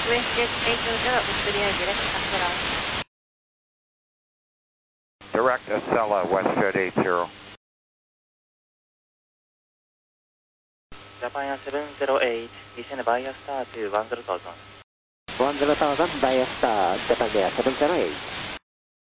WestJet 800, Victoria direct Accra. Direct Acela, WestJet 80. Japan Air 708, descend via star to 10,000. 10,000 via star, Japan Air 708.